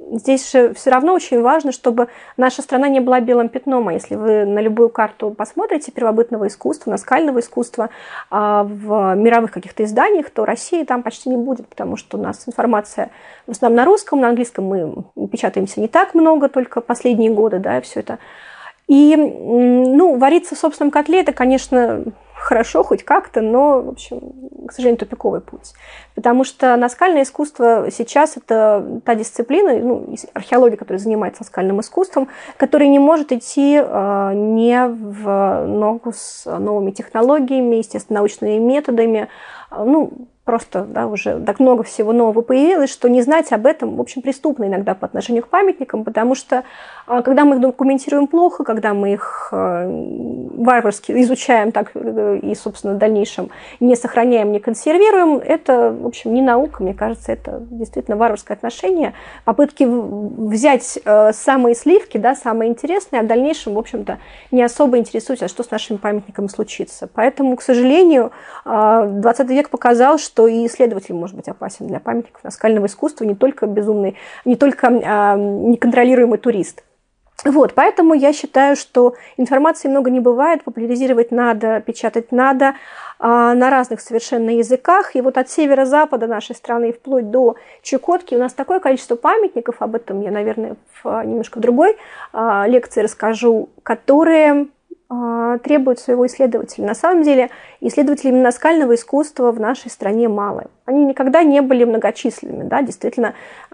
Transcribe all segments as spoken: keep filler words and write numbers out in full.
здесь же все равно очень важно, чтобы наша страна не была белым пятном. А если вы на любую карту посмотрите первобытного искусства, наскального искусства в мировых каких-то изданиях, то России там почти не будет, потому что у нас информация в основном на русском, на английском мы печатаемся не так много, только последние годы, да, и все это. И, ну, вариться в собственном котле – это, конечно, хорошо хоть как-то, но, в общем, к сожалению, тупиковый путь. Потому что наскальное искусство сейчас – это та дисциплина, ну, археология, которая занимается наскальным искусством, которая не может идти э, не в ногу с новыми технологиями, естественно, научными методами, э, ну, просто, да, уже так много всего нового появилось, что не знать об этом, в общем, преступно иногда по отношению к памятникам, потому что когда мы их документируем плохо, когда мы их варварски изучаем так и, собственно, в дальнейшем не сохраняем, не консервируем, это, в общем, не наука, мне кажется, это действительно варварское отношение, попытки взять самые сливки, да, самые интересные, а в дальнейшем, в общем-то, не особо интересуются, а что с нашими памятниками случится. Поэтому, к сожалению, двадцатый век показал, что и исследователь может быть опасен для памятников наскального искусства, не только безумный, не только а, неконтролируемый турист. Вот, поэтому я считаю, что информации много не бывает, популяризировать надо, печатать надо а, на разных совершенно языках. И вот от северо-запада нашей страны вплоть до Чукотки у нас такое количество памятников, об этом я, наверное, в немножко другой а, лекции расскажу, которые требуют своего исследователя. На самом деле исследователей наскального искусства в нашей стране мало. Они никогда не были многочисленными. Да? Действительно,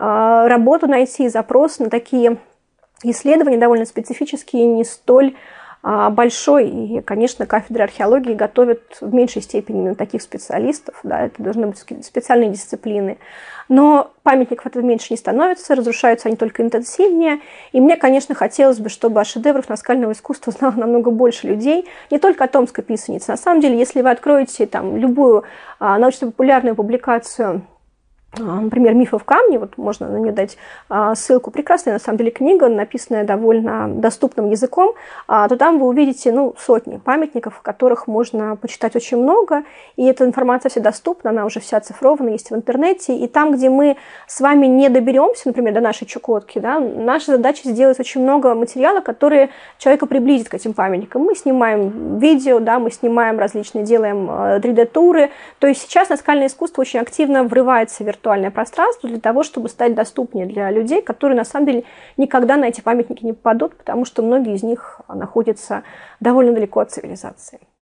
работу найти, запрос на такие исследования довольно специфические, не столь большой. И, конечно, кафедры археологии готовят в меньшей степени именно таких специалистов. Да? Это должны быть специальные дисциплины. Но памятников этого меньше не становится, разрушаются они только интенсивнее. И мне, конечно, хотелось бы, чтобы о шедеврах наскального искусства знало намного больше людей, не только о Томской писанице. На самом деле, если вы откроете там любую а, научно-популярную публикацию, например, «Мифы в камне», вот можно на нее дать ссылку, прекрасная на самом деле книга, написанная довольно доступным языком, то там вы увидите ну, сотни памятников, которых можно почитать очень много, и эта информация вся доступна, она уже вся оцифрована, есть в интернете, и там, где мы с вами не доберемся, например, до нашей Чукотки, да, наша задача сделать очень много материала, которые человека приблизит к этим памятникам. Мы снимаем видео, да, мы снимаем различные, делаем три дэ-туры, то есть сейчас наскальное искусство очень активно врывается в виртуальное пространство для того, чтобы стать доступнее для людей, которые на самом деле никогда на эти памятники не попадут, потому что многие из них находятся довольно далеко от цивилизации.